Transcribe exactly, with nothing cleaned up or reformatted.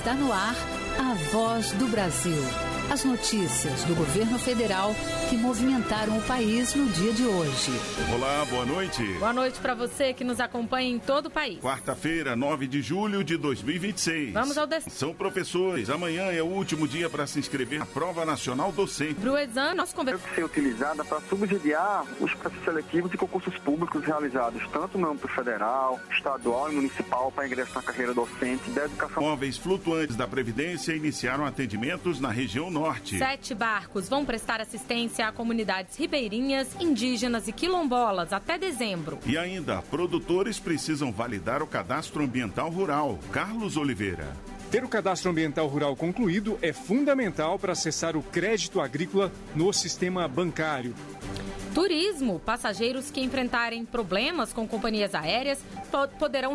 Está no ar a Voz do Brasil. As notícias do governo federal que movimentaram o país no dia de hoje. Olá, boa noite. Boa noite para você que nos acompanha em todo o país. Quarta-feira, nove de julho de dois mil e vinte e seis. Vamos ao destaque. São professores. Amanhã é o último dia para se inscrever na Prova Nacional Docente. Bruesan, nós conversamos. Deve ser utilizada para subsidiar os processos seletivos de concursos públicos realizados tanto no âmbito federal, estadual e municipal para ingresso na carreira docente da educação. Móveis flutuantes da Previdência iniciaram atendimentos na região norte. Sete barcos vão prestar assistência a comunidades ribeirinhas, indígenas e quilombolas até dezembro. E ainda, produtores precisam validar o cadastro ambiental rural. Carlos Oliveira. Ter o cadastro ambiental rural concluído é fundamental para acessar o crédito agrícola no sistema bancário. Turismo. Passageiros que enfrentarem problemas com companhias aéreas poderão